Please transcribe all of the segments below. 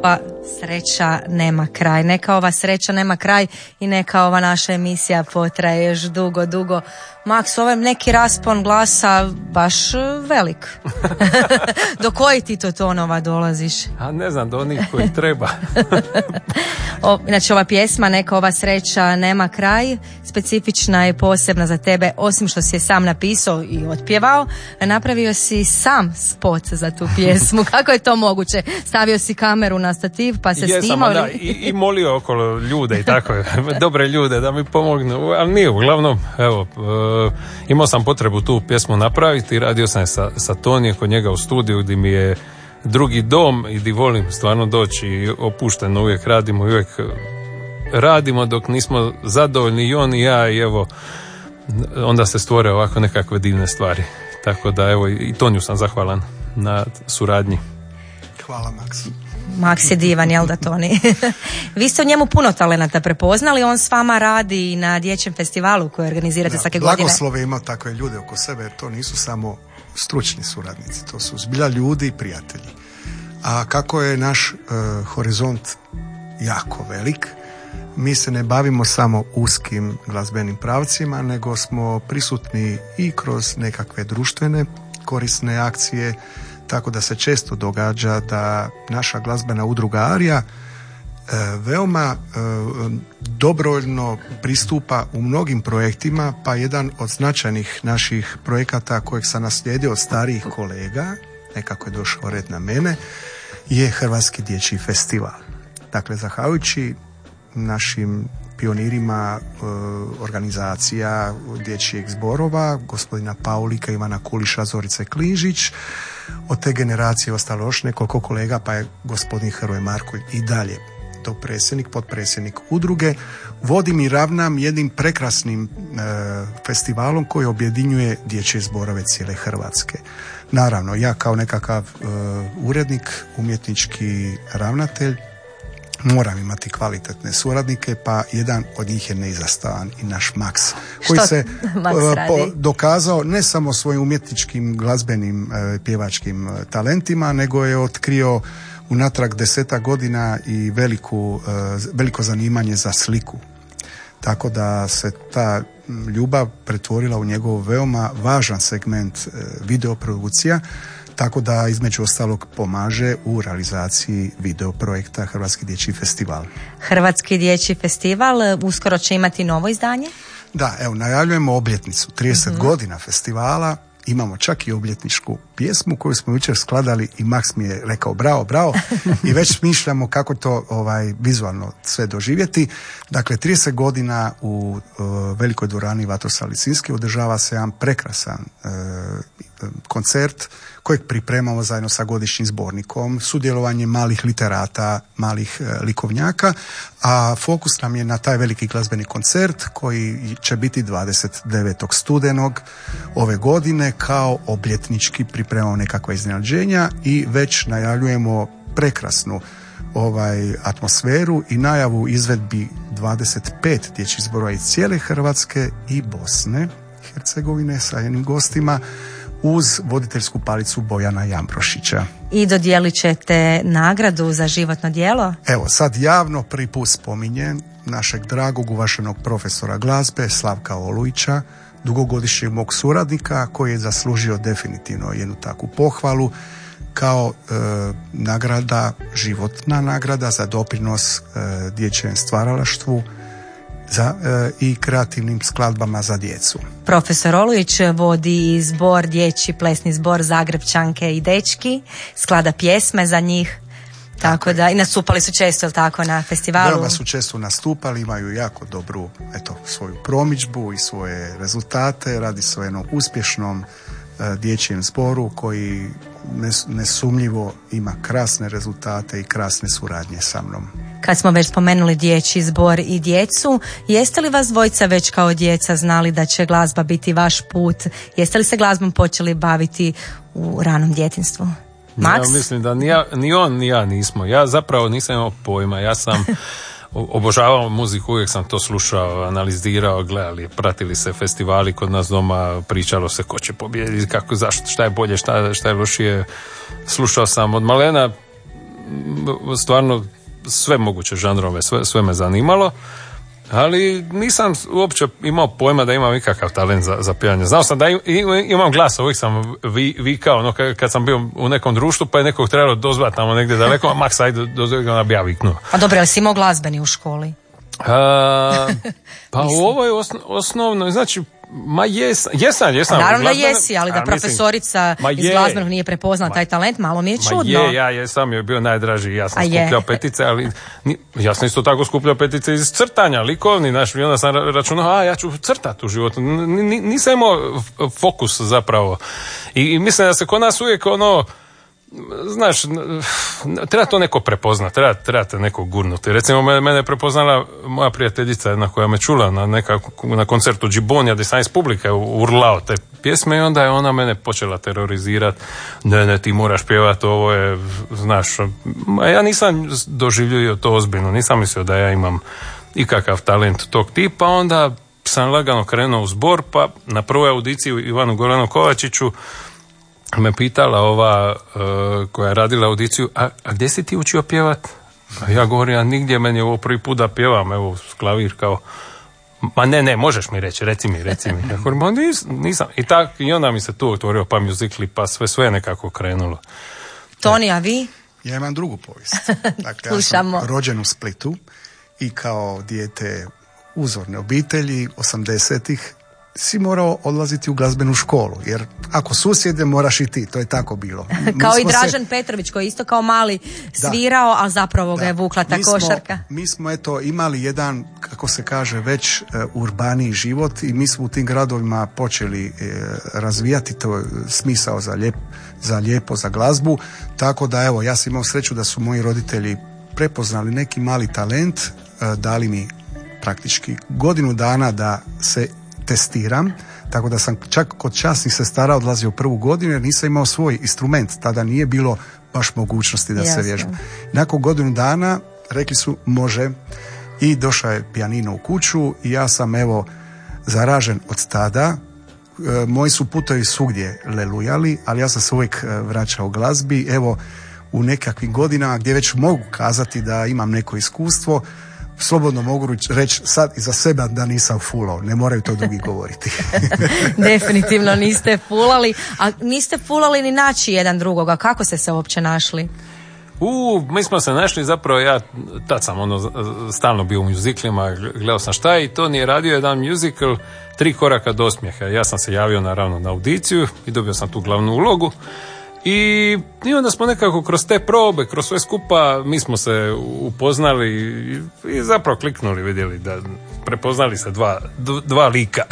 Sreća nema kraj. Neka ova sreća nema kraj i neka ova naša emisija potraje još dugo, dugo. Maks, ovaj neki raspon glasa baš velik. Do koji ti to tonova dolaziš? A ne znam, do onih koji treba. Znači ova pjesma Neka ova sreća nema kraj specifična je posebna za tebe, osim što si je sam napisao i otpjevao, napravio si sam spot za tu pjesmu. Kako je to moguće? Stavio si kameru na stativ pa se snimao? Da, i molio okolo ljude i tako, dobre ljude da mi pomognu, ali nije, uglavnom, evo, imao sam potrebu tu pjesmu napraviti, radio sam je sa Tonijem kod njega u studiju gdje mi je drugi dom i gdje volim stvarno doći i opušteno uvijek radimo dok nismo zadovoljni i on i ja i evo onda se stvore ovako nekakve divne stvari, tako da evo i Toniju sam zahvalan na suradnji. Hvala Maks. Maks je divan, jel da, Toni? Vi ste u njemu puno talenata prepoznali, on s vama radi na dječjem festivalu koji organizirate svake godine. Blagoslove ima takve ljude oko sebe, jer to nisu samo stručni suradnici, to su zbilja ljudi i prijatelji. A kako je naš horizont jako velik, mi se ne bavimo samo uskim glazbenim pravcima, nego smo prisutni i kroz nekakve društvene korisne akcije, tako da se često događa da naša glazbena udruga Arija veoma dobrovoljno pristupa u mnogim projektima, pa jedan od značajnih naših projekata kojeg sam naslijedio od starijih kolega, nekako je došao red na mene, je Hrvatski dječji festival. Dakle, zahvaljujući našim pionirima organizacija dječjih zborova, gospodina Paulika, Ivana Kuliša, Zorice Kližić, od te generacije ostalo još nekoliko kolega, pa je gospodin Hrvoje Markolj i dalje dopredsjednik, potpredsjednik udruge. Vodim i ravnam jednim prekrasnim festivalom koji objedinjuje dječje zborove cijele Hrvatske. Naravno, ja kao nekakav urednik, umjetnički ravnatelj, moram imati kvalitetne suradnike, pa jedan od njih je neizostavan i naš Maks, koji se dokazao ne samo svojim umjetničkim, glazbenim, pjevačkim talentima, nego je otkrio unatrag 10 godina i veliko zanimanje za sliku. Tako da se ta ljubav pretvorila u njegov veoma važan segment videoprodukcija, tako da između ostalog pomaže u realizaciji video projekta Hrvatski dječji festival. Hrvatski dječji festival uskoro će imati novo izdanje? Da, evo, najavljujemo obljetnicu 30 godina festivala. Imamo čak i obljetničku pjesmu koju smo jučer skladali i Maks mi je rekao bravo i već smišljamo kako to vizualno sve doživjeti. Dakle, 30 godina u velikoj dvorani Vatroslav Lisinski održava se jedan prekrasan koncert kojeg pripremamo zajedno sa godišnjim zbornikom, sudjelovanje malih literata, malih likovnjaka, a fokus nam je na taj veliki glazbeni koncert koji će biti 29. studenog ove godine kao obljetnički, pripremamo nekakva iznenađenja i već najavljujemo prekrasnu atmosferu i najavu izvedbi 25 dječjih zborova iz cijele Hrvatske i Bosne i Hercegovine sa jednim gostima uz voditeljsku palicu Bojana Jambrošića. I dodijelit ćete nagradu za životno djelo? Evo, sad javno prvi put spominjem našeg dragog uvaženog profesora glazbe Slavka Olujića, dugogodišnjeg mog suradnika koji je zaslužio definitivno jednu takvu pohvalu kao nagrada, životna nagrada za doprinos dječjem stvaralaštvu i kreativnim skladbama za djecu. Profesor Olujić vodi zbor, dječji plesni zbor Zagrepčanke i dečki, sklada pjesme za njih. Tako da, i nastupali su često, jel tako, na festivalu? Veoma su često nastupali, imaju jako dobru, svoju promidžbu i svoje rezultate. Radi se o jednom uspješnom dječjem zboru koji nesumnjivo ima krasne rezultate i krasne suradnje sa mnom. Kad smo već spomenuli dječji zbor i djecu, jeste li vas dvojica već kao djeca znali da će glazba biti vaš put? Jeste li se glazbom počeli baviti u ranom djetinjstvu? Maks? Ja mislim da ni on ni ja nismo. Ja zapravo nisam imao pojma. Ja sam obožavao muziku, uvijek sam to slušao, analizirao, gledali, pratili se festivali kod nas doma, pričalo se ko će pobijediti, kako, zašto, šta je bolje, šta je lošije. Slušao sam od malena stvarno sve moguće žanrove, sve me zanimalo, ali nisam uopće imao pojma da imam ikakav talent za pjevanje. Znao sam da imam glas, uvijek sam vikao, ono, kad sam bio u nekom društvu pa je nekog trebalo dozvati tamo negdje daleko, a Maks, ajde dozvati ga, bi ja viknuo. A dobro, jel si imao glazbeni u školi? Pa u ovoj osnovnoj, znači, jesam. Naravno da jesi, ali da profesorica iz glazbenog nije prepoznala taj talent, malo mi je čudno. Ja jesam, je bio najdraži, ja sam skupljao petice, ali ja sam isto tako skupljao petice iz crtanja, likovni, znaš, i onda sam računao, ja ću crtati u životu. Nisam imao fokus zapravo. I mislim da se kod nas uvijek znaš, treba to neko prepoznati, treba te neko gurnuti. Recimo, mene je prepoznala moja prijateljica jedna koja me čula na koncertu Džibonija, gdje sam iz publike urlao te pjesme i onda je ona mene počela terorizirati. Ne, ti moraš pjevati, ovo je, znaš, ja nisam doživljavio to ozbiljno, nisam mislio da ja imam ikakav talent tog tipa, onda sam lagano krenuo u zbor, pa na prvoj audiciji Ivanu Goranu Kovačiću me pitala ova koja je radila audiciju, a gdje si ti učio pjevat? A ja govorim, nigdje, meni je ovo prvi put da pjevam, evo, klavir kao, ma ne, možeš mi reći, reci mi. Ja govorim, nisam. I onda mi se tu otvorio pa muzikli, pa sve je nekako krenulo. Toni, a vi? Ja imam drugu povijest. Dakle, ja sam rođen u Splitu i kao dijete uzorne obitelji 80-ih si morao odlaziti u glazbenu školu, jer ako susjede moraš i ti, to je tako bilo. Kao i Dražen Petrović koji isto kao mali svirao, a zapravo ga je vukla ta košarka. Mi smo imali jedan, kako se kaže, već urbaniji život i mi smo u tim gradovima počeli razvijati to smisao za glazbu, tako da evo, ja sam imao sreću da su moji roditelji prepoznali neki mali talent, dali mi praktički godinu dana da se testiram, tako da sam čak kod časnih sestara odlazio prvu godinu jer nisam imao svoj instrument, tada nije bilo baš mogućnosti da se vježba. Nakon godinu dana rekli su može i došao je pijanino u kuću i ja sam zaražen od tada. Moji su putovi svugdje lelujali, ali ja sam se uvijek vraćao glazbi. U nekakvim godinama gdje već mogu kazati da imam neko iskustvo, slobodno mogu reći sad i za sebe da nisam fulao, ne moraju to drugi govoriti. Definitivno niste fulali, a niste fulali ni naći jedan drugoga. Kako ste se uopće našli? Mi smo se našli, zapravo ja tad sam stalno bio u muziklima, gledao sam šta je i to nije radio jedan muzikal 3 koraka do osmijeha. Ja sam se javio naravno na audiciju i dobio sam tu glavnu ulogu. I onda smo nekako kroz te probe, kroz sve skupa, mi smo se upoznali i zapravo kliknuli, vidjeli da prepoznali se dva lika.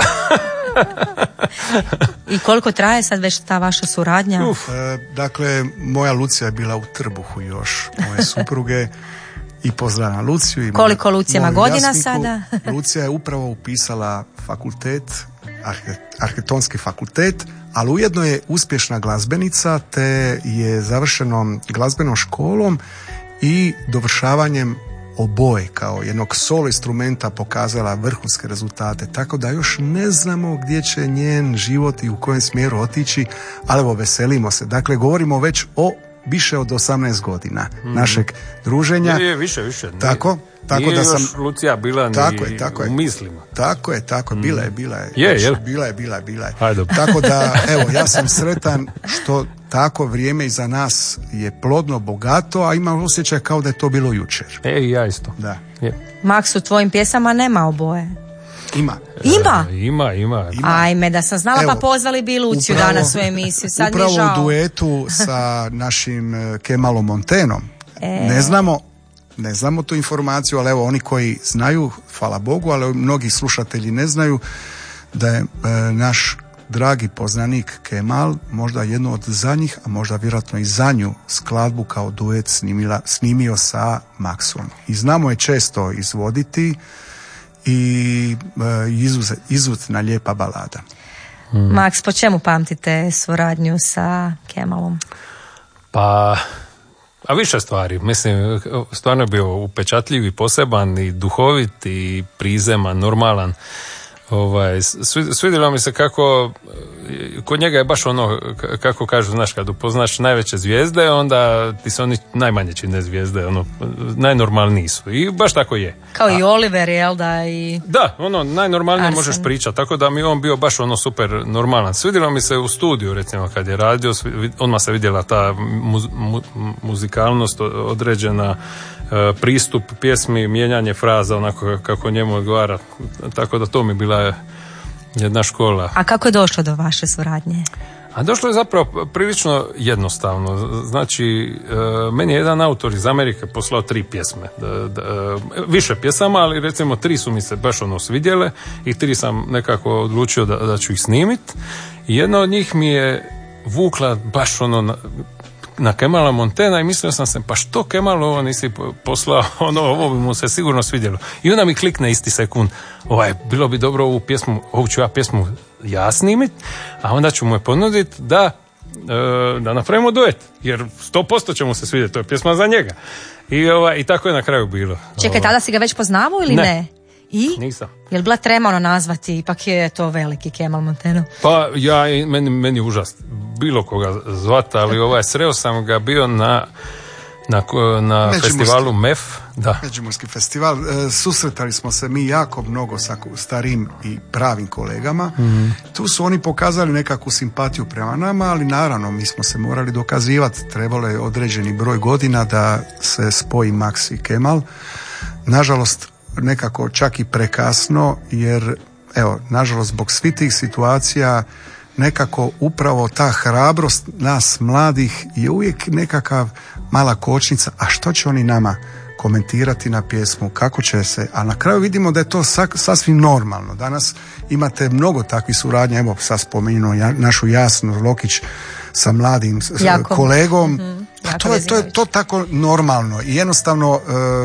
I koliko traje sad već ta vaša suradnja? Dakle, moja Lucija je bila u trbuhu još moje supruge i pozdravljam Luciju. I koliko Lucija ima godina Jasminku. Sada? Lucija je upravo upisala fakultet, arhitektonski fakultet, ali ujedno je uspješna glazbenica, te je završenom glazbenom školom i dovršavanjem oboje kao jednog solo instrumenta pokazala vrhunske rezultate, tako da još ne znamo gdje će njen život i u kojem smjeru otići, ali veselimo se. Dakle, govorimo već o više od 18 godina našeg druženja. Je, više. Tako nije da sam još Lucija bila ni u mislima. Tako je, bila je. Bila je. Ajde. Tako da, evo, ja sam sretan što tako vrijeme iza nas je plodno, bogato, a imam osjećaj kao da je to bilo jučer. Ja isto. Da. Maks, u tvojim pjesama nema oboje. Ima. Ima. Ajme, da sam znala, pa pozvali bi Luciju danas u emisiju. Sad upravo u duetu sa našim Kemalom Montenom. Ne znamo tu informaciju, ali evo, oni koji znaju, hvala Bogu, ali mnogi slušatelji ne znaju da je naš dragi poznanik Kemal možda jedno od zadnjih, a možda vjerojatno i zadnju skladbu kao duet snimio sa Maksom. I znamo je često izvoditi i izuzetna lijepa balada. Maks, po čemu pamtite suradnju sa Kemalom? Pa, a više stvari. Mislim, stvarno je bio upečatljiv i poseban i duhovit i prizeman, normalan. Svidjelo mi se kako kod njega je baš ono, kako kažu, znaš, kad upoznaš najveće zvijezde, onda ti se oni najmanje čine zvijezde, ono, najnormalniji su. I baš tako je. Kao i Oliver, jel da? Da, ono, najnormalnije Arsen. možeš pričati, tako da mi on bio baš ono super normalan. Svidjelo mi se u studiju, recimo, kad je radio, odmah se vidjela ta muzikalnost određena, pristup pjesmi, mijenjanje fraza onako kako njemu odgovara, tako da to mi bila jedna škola. A kako je došlo do vaše suradnje? A došlo je zapravo prilično jednostavno. Znači, meni je jedan autor iz Amerike poslao 3 pjesme. Više pjesama, ali recimo 3 su mi se baš ono svidjele i 3 sam nekako odlučio da ću ih snimit. I jedna od njih mi je vukla baš ono na Kemala Montana i mislio sam se, pa što Kemal ovo nisi poslao, ovo bi mu se sigurno svidjelo. I onda mi klikne isti sekund, bilo bi dobro ovu ću ja pjesmu ja snimit, a onda ću mu je ponuditi da napravimo duet, jer 100% će mu se svidjeti, to je pjesma za njega. I tako je na kraju bilo. Čekaj, tada si ga već poznavao ili ne? I? Nisam. Je li bila trema nazvati, ipak je to veliki Kemal Montana? Pa meni je užas bilo koga zvati, ali sreo sam ga bio na festivalu MEF. Da. Međimurski festival. Susretali smo se mi jako mnogo sa starim i pravim kolegama. Mm-hmm. Tu su oni pokazali nekakvu simpatiju prema nama, ali naravno mi smo se morali dokazivati. Trebalo je određeni broj godina da se spoji Max i Kemal. Nažalost, nekako čak i prekasno, jer nažalost zbog svih tih situacija nekako upravo ta hrabrost nas mladih je uvijek nekakav mala kočnica, a što će oni nama komentirati na pjesmu, kako će se, a na kraju vidimo da je to sasvim normalno. Danas imate mnogo takvih suradnja, evo sad spomenuo našu Jasnu Lokić sa mladim kolegom. Mm-hmm. Pa to je to tako normalno i jednostavno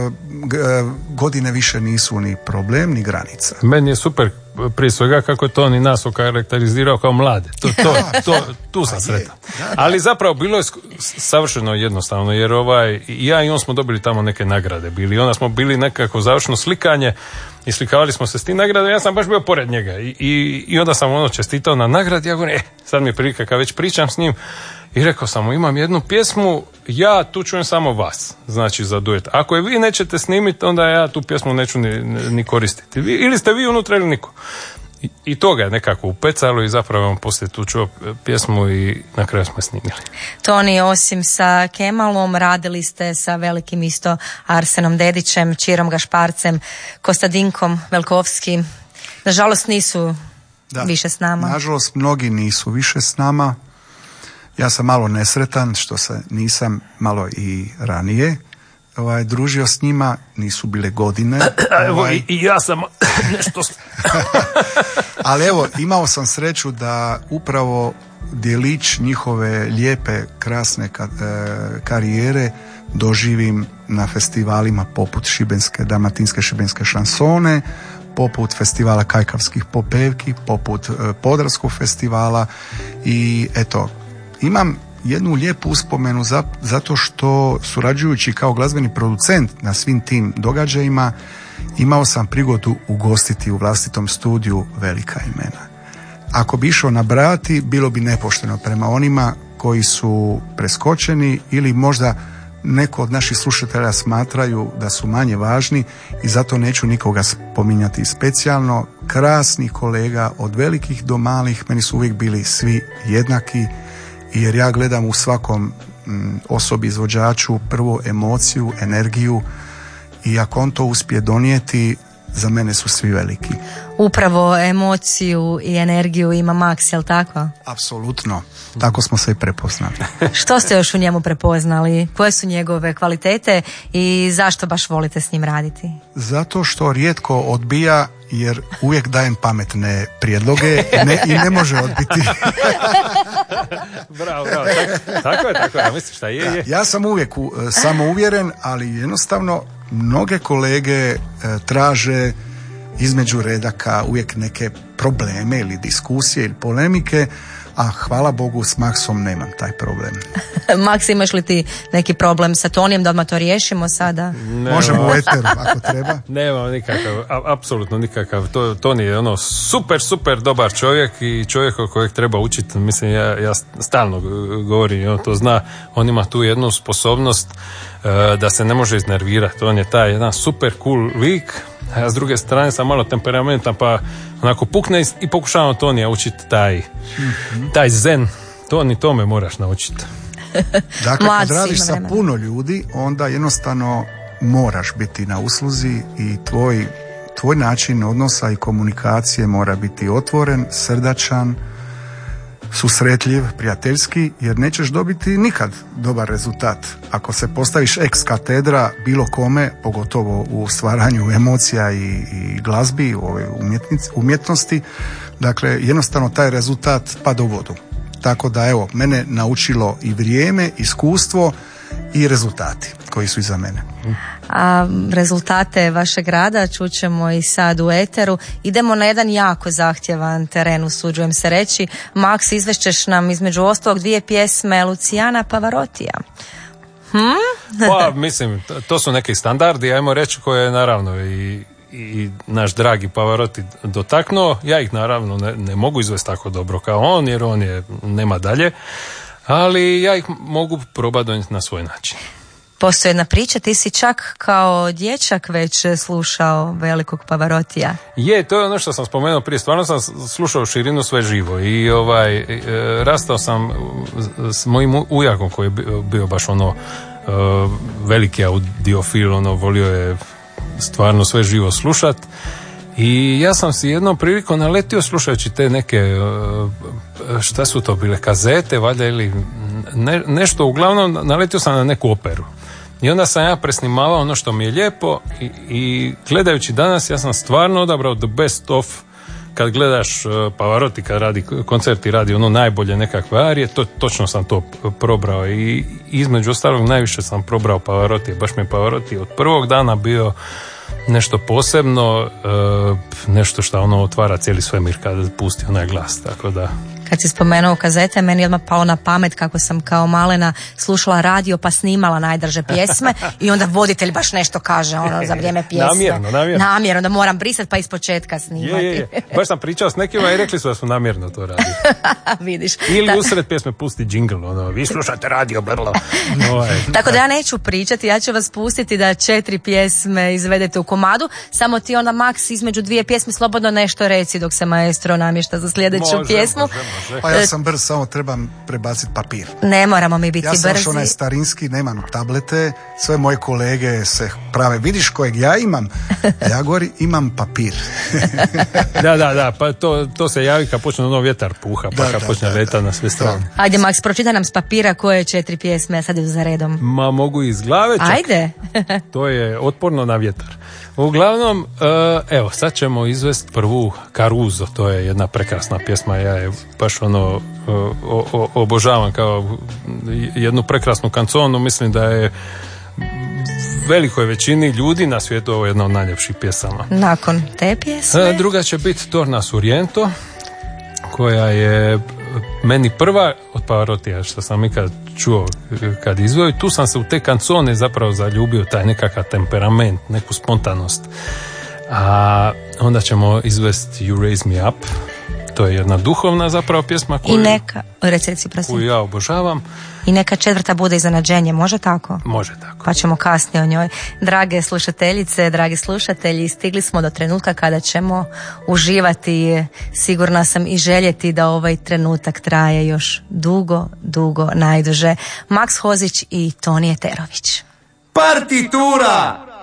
godine više nisu ni problem ni granica. Meni je super prije svega kako je to on i nas okarakterizirao kao mlade. Tu sam sretan. Ali zapravo bilo je savršeno jednostavno, jer ja i on smo dobili tamo neke nagrade bili. Onda smo bili nekako završeno slikanje i slikavali smo se s tim nagradom. Ja sam baš bio pored njega i onda sam čestitao na nagradi. Ja govorim, sad mi je prilika kad već pričam s njim. I rekao sam mu, imam jednu pjesmu, ja tu čujem samo vas, znači za duet. Ako je vi nećete snimiti, onda ja tu pjesmu neću ni koristiti. Ili ste vi unutra ili niko. I to ga je nekako upecalo i zapravo on poslije tu čuo pjesmu i na kraju smo snimili. Toni, osim sa Kemalom, radili ste sa velikim isto Arsenom Dedićem, Čirom Gašparcem, Kostadinkom Velkovskim. Nažalost nisu više s nama. Nažalost mnogi nisu više s nama. Ja sam malo nesretan što se nisam malo i ranije družio s njima, nisu bile godine. Evo i ja sam nešto... Ali evo, imao sam sreću da upravo djelić njihove lijepe, krasne karijere doživim na festivalima poput Dalmatinske šibenske šansone, poput festivala Kajkavskih popevki, poput Podravskog festivala i eto, imam jednu lijepu uspomenu zato što surađujući kao glazbeni producent na svim tim događajima imao sam prigodu ugostiti u vlastitom studiju velika imena. Ako bi išao nabrajati, bilo bi nepošteno prema onima koji su preskočeni ili možda neko od naših slušatelja smatraju da su manje važni i zato neću nikoga spominjati specijalno. Krasnih kolega od velikih do malih, meni su uvijek bili svi jednaki, jer ja gledam u svakom osobi izvođaču prvo emociju, energiju i ako on to uspije donijeti, za mene su svi veliki. Upravo emociju i energiju ima Max, jel tako? Apsolutno, tako smo se i prepoznali. Što ste još u njemu prepoznali? Koje su njegove kvalitete i zašto baš volite s njim raditi? Zato što rijetko odbija, jer uvijek dajem pametne prijedloge i ne može odbiti. Bravo. Tako je. Misliš šta je? Ja sam uvijek samouvjeren, ali jednostavno mnoge kolege traže između redaka uvijek neke probleme ili diskusije ili polemike, a hvala Bogu s Maksom nemam taj problem. Maks, imaš li ti neki problem sa Tonijem da odmah to riješimo sada? Možemo u eteru ako treba. Nemam nikakav, apsolutno nikakav. Toni je ono super dobar čovjek i čovjek kojeg treba učiti. Mislim, ja stalno govorim, on to zna, on ima tu jednu sposobnost da se ne može iznervirati. On je taj jedan super cool lik, a s druge strane sam malo temperamentan, pa onako pukne i pokušavam Tonija učiti taj zen. To me moraš naučiti. Dakle, kad radiš sa puno ljudi, onda jednostavno moraš biti na usluzi i tvoj način odnosa i komunikacije mora biti otvoren, srdačan, susretljiv, prijateljski, jer nećeš dobiti nikad dobar rezultat ako se postaviš ex katedra bilo kome, pogotovo u stvaranju emocija i glazbi, u ovoj umjetnosti. Dakle, jednostavno taj rezultat pada u vodu. Tako da, evo, mene naučilo i vrijeme, iskustvo i rezultati koji su iza mene. A rezultate vašeg rada čućemo i sad u eteru. Idemo na jedan jako zahtjevan teren, usuđujem se reći. Maks, izvešćeš nam između ostalog 2 pjesme Luciana Pavarotija. Pa, mislim, to su neki standardi, ajmo reći, koje je naravno i naš dragi Pavarotti dotaknuo. Ja ih naravno ne mogu izvesti tako dobro kao on, jer on nema dalje, ali ja ih mogu probati donijeti na svoj način. Postoji jedna priča, ti si čak kao dječak već slušao velikog Pavarottija. To je ono što sam spomenuo prije, stvarno sam slušao širinu sve živo i rastao sam s mojim ujakom koji je bio baš veliki audiofil, volio je stvarno sve živo slušat i ja sam si jednom prilikom naletio slušajući te neke, šta su to bile, kazete valjda ili nešto, uglavnom naletio sam na neku operu i onda sam ja presnimavao ono što mi je lijepo i gledajući danas ja sam stvarno odabrao the best of. Kad gledaš Pavarotti kad radi koncert i radi ono najbolje nekakve arije, točno sam to probrao i između ostalog najviše sam probrao Pavarotti. Baš mi je Pavarotti od prvog dana bio nešto posebno, nešto što otvara cijeli svemir kada pusti onaj glas, tako da... Kad si spomenuo kazete, meni je odmah palo na pamet kako sam kao malena slušala radio pa snimala najdrže pjesme i onda voditelj baš nešto kaže za vrijeme pjesme. Namjerno, da moram brisati pa ispočetka snimati. Baš sam pričao s nekima i rekli su da su namjerno to radili. Vidiš. Ili usred pjesme pusti džingl, vi slušate radio, brlo. Tako da ja neću pričati, ja ću vas pustiti da 4 pjesme izvedete u komadu, samo ti onda Maks između 2 pjesme slobodno nešto reci dok se maestro namješta za sljedeću pjesmu. Može. Pa ja sam brz, samo trebam prebaciti papir. Ne moramo mi biti brzi. Ja sam onaj starinski, nemam tablete, sve moje kolege se prave, vidiš kojeg ja imam, a ja gori imam papir. Da, pa to se javi kad počne vjetar puha, pa kad počne leta na sve strane. Ajde, Maks, pročita nam s papira koje 4 pjesme, sad je za redom. Ma mogu iz glave čak. Ajde. To je otporno na vjetar. Uglavnom, evo, sad ćemo izvesti prvu Caruso, to je jedna prekrasna pjesma, ja je baš obožavam kao jednu prekrasnu kanconu, mislim da je velikoj većini ljudi na svijetu ovo je jedna od najljepših pjesama. Nakon te pjesme? Druga će biti Torna Suriento, koja je meni prva od Pavarottija što sam ikad čuo kad izveo i tu sam se u te kancone zapravo zaljubio, taj nekakav temperament, neku spontanost. A onda ćemo izvesti You Raise Me Up, to je jedna duhovna zapravo pjesma koju ja obožavam. I neka 4. bude iznenađenje, može tako? Može tako. Pa ćemo kasnije o njoj. Drage slušateljice, dragi slušatelji, stigli smo do trenutka kada ćemo uživati, sigurna sam i željeti da ovaj trenutak traje još dugo, najduže. Maks Hozić i Toni Eterović. Partitura!